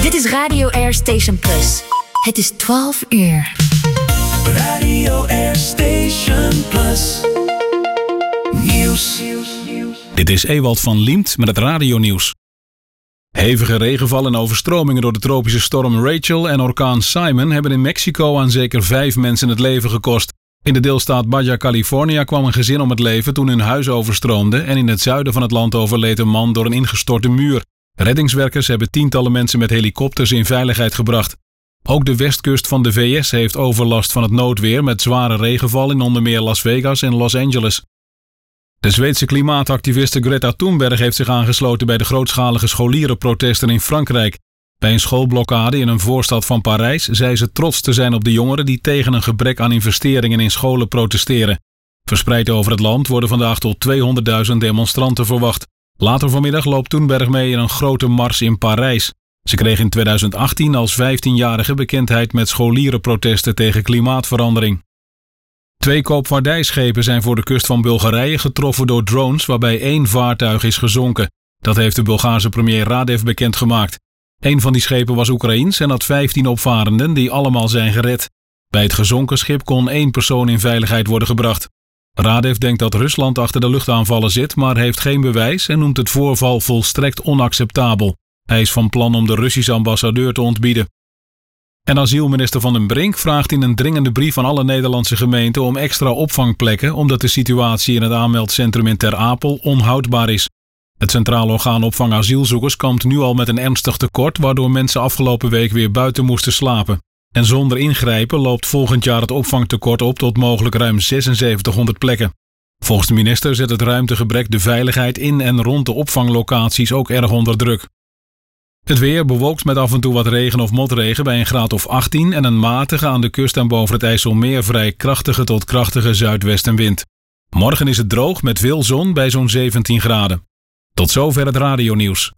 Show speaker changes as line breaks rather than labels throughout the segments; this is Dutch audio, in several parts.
Dit is Radio Air Station Plus. Het is 12 uur.
Radio Air Station Plus. Nieuws.
Dit is Ewald van Liemt met het radionieuws. Hevige regenval en overstromingen door de tropische storm Rachel en orkaan Simon hebben in Mexico aan zeker 5 mensen het leven gekost. In de deelstaat Baja California kwam een gezin om het leven toen hun huis overstroomde en in het zuiden van het land overleed een man door een ingestorte muur. Reddingswerkers hebben tientallen mensen met helikopters in veiligheid gebracht. Ook de westkust van de VS heeft overlast van het noodweer met zware regenval in onder meer Las Vegas en Los Angeles. De Zweedse klimaatactiviste Greta Thunberg heeft zich aangesloten bij de grootschalige scholierenprotesten in Frankrijk. Bij een schoolblokkade in een voorstad van Parijs zei ze trots te zijn op de jongeren die tegen een gebrek aan investeringen in scholen protesteren. Verspreid over het land worden vandaag tot 200.000 demonstranten verwacht. Later vanmiddag loopt Thunberg mee in een grote mars in Parijs. Ze kreeg in 2018 als 15-jarige bekendheid met scholierenprotesten tegen klimaatverandering. 2 koopvaardijschepen zijn voor de kust van Bulgarije getroffen door drones waarbij 1 vaartuig is gezonken. Dat heeft de Bulgaarse premier Radev bekendgemaakt. 1 van die schepen was Oekraïens en had 15 opvarenden die allemaal zijn gered. Bij het gezonken schip kon 1 persoon in veiligheid worden gebracht. Radev denkt dat Rusland achter de luchtaanvallen zit, maar heeft geen bewijs en noemt het voorval volstrekt onacceptabel. Hij is van plan om de Russische ambassadeur te ontbieden. En asielminister Van den Brink vraagt in een dringende brief aan alle Nederlandse gemeenten om extra opvangplekken, omdat de situatie in het aanmeldcentrum in Ter Apel onhoudbaar is. Het Centraal Orgaan Opvang Asielzoekers kampt nu al met een ernstig tekort, waardoor mensen afgelopen week weer buiten moesten slapen. En zonder ingrijpen loopt volgend jaar het opvangtekort op tot mogelijk ruim 7600 plekken. Volgens de minister zet het ruimtegebrek de veiligheid in en rond de opvanglocaties ook erg onder druk. Het weer bewolkt met af en toe wat regen of motregen bij een graad of 18 en een matige aan de kust en boven het IJsselmeer vrij krachtige tot krachtige zuidwestenwind. Morgen is het droog met veel zon bij zo'n 17 graden. Tot zover het radionieuws.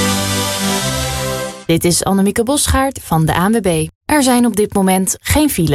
Dit is Annemieke Bosgaard van de ANWB. Er zijn op dit moment geen files.